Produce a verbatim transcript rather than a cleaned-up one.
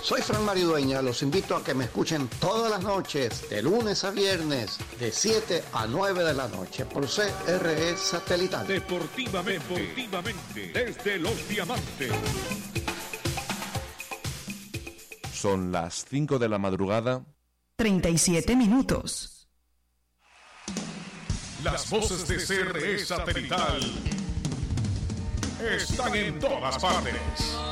Soy Fran Maridueña, los invito a que me escuchen todas las noches, de lunes a viernes, de siete a nueve de la noche, por C R E Satelital. Deportivamente, deportivamente, desde Los Diamantes. Son las cinco de la madrugada. treinta y siete minutos. Las voces de C R E Satelital están en todas partes.